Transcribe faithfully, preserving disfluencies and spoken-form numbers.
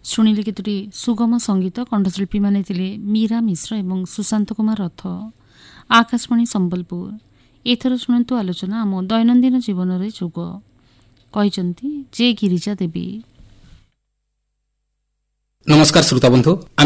ଶୁଣିଲେ କେତୋଟି ସୁଗମ ସଙ୍ଗୀତ। କଣ୍ଠଶିଳ୍ପୀମାନେ ଥିଲେ ମୀରା ମିଶ୍ର ଏବଂ ସୁଶାନ୍ତ କୁମାର ରଥ। ଆକାଶବାଣୀ ସମ୍ବଲପୁର। ଏଥର ଶୁଣନ୍ତୁ ଆଲୋଚନା ଆମ ଦୈନନ୍ଦିନ ଜୀବନରେ ଯୋଗ। କହିଛନ୍ତି ଯେ ଗିରିଜା ଦେବୀ। ନମସ୍କାର ଶ୍ରୋତାବନ୍ଧୁ।